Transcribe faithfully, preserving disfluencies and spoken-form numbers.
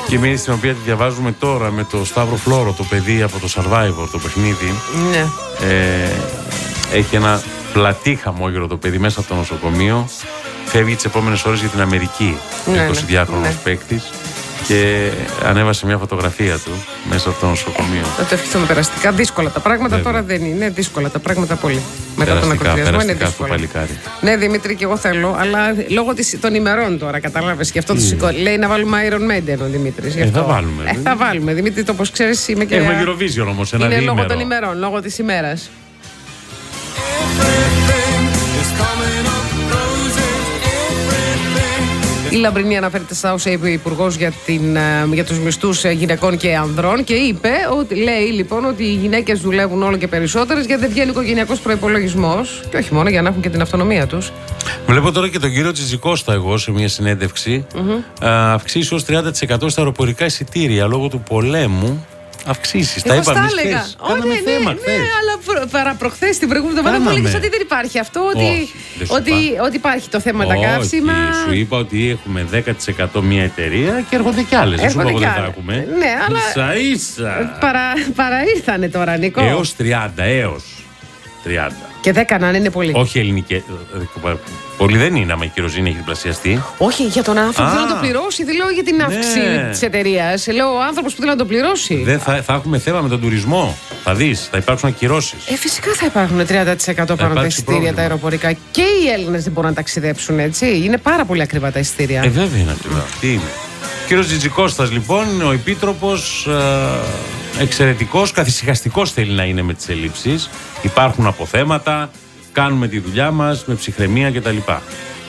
Και μία στην οποία τη διαβάζουμε τώρα με το Σταύρο Φλόρο, το παιδί από το Survivor, το παιχνίδι. Ναι. Ε, έχει ένα πλατή χαμόγελο το παιδί μέσα από το νοσοκομείο. Φεύγει τις επόμενες ώρες για την Αμερική. Ναι, εικοσιδυάχρονος ναι. παίκτης. Και ανέβασε μια φωτογραφία του μέσα από το νοσοκομείο. Θα το ευχηθούμε περαστικά. Δύσκολα τα πράγματα. Βέβαια. Τώρα δεν είναι. Δύσκολα τα πράγματα πολύ. Μετά τον Περαστικά, ακροτηριασμό είναι περαστικά στο δύσκολα. παλικάρι. Ναι, Δημήτρη, και εγώ θέλω, αλλά λόγω της, των ημερών τώρα, κατάλαβες. Γι' αυτό το σηκώ. Λέει να βάλουμε Iron Maiden ο Δημήτρης. Ε, θα βάλουμε. Ε, θα βάλουμε. Δημήτρη, το όπως ξέρεις είμαι και. Έχουμε Eurovision όμως, ένα είναι διήμερο. λόγω των ημερών, λόγω της ημέρας. Η Λαμπρινή αναφέρεται στα όσα είπε ο Υπουργός για, την, για τους μισθούς γυναικών και ανδρών και είπε, ότι, λέει λοιπόν ότι οι γυναίκες δουλεύουν όλο και περισσότερες γιατί δεν βγαίνει ο οικογενειακός προϋπολογισμός και όχι μόνο για να έχουν και την αυτονομία τους. Βλέπω τώρα και τον κύριο Τσιτζικώστα εγώ σε μια συνέντευξη. Mm-hmm. Αυξήσει ως τριάντα τοις εκατό στα αεροπορικά εισιτήρια λόγω του πολέμου. Αυξήσεις. Τα είπαμε χθες. Κάναμε ναι, θέμα ναι, χθες. ναι, αλλά παραπροχθές την προηγούμενη εβδομάδα μου έλεγες ότι δεν υπάρχει αυτό, ότι, Όχι, ότι, ότι υπάρχει το θέμα τα καύσιμα. Σου είπα ότι έχουμε δέκα τοις εκατό μία εταιρεία και έρχονται κι άλλες. Δεν σου είπα ότι δεν θα έχουμε. Ναι, αλλά Ίσα ίσα. Παρα, παραήρθανε τώρα, Νικό. Έως τριάντα, έως τριάντα. Και δέκα να είναι πολύ. Όχι ελληνικές. Πολύ δεν είναι άμα η κυροζήνη έχει διπλασιαστεί. Όχι, για τον άνθρωπο που Α, θέλει να το πληρώσει. Δεν λέω για την αύξηση ναι. της εταιρείας. Λέω ο άνθρωπος που θέλει να το πληρώσει. Δεν θα, θα έχουμε θέμα με τον τουρισμό. Θα δεις, θα υπάρξουν ακυρώσεις. Ε, φυσικά θα υπάρχουν τριάντα τοις εκατό πάνω τα υπάρξει εισιτήρια πρόβλημα. τα αεροπορικά. Και οι Έλληνες δεν μπορούν να ταξιδέψουν, έτσι. Είναι πάρα πολύ ακριβά τα εισιτήρια. Ε, βέβαια είναι ακριβά. Τι είναι. Κύριος Τζιτζικώστας λοιπόν, ο Επίτροπος, ε, εξαιρετικός, καθησυχαστικός θέλει να είναι με τις ελλείψεις. Υπάρχουν αποθέματα, κάνουμε τη δουλειά μας με ψυχραιμία κτλ.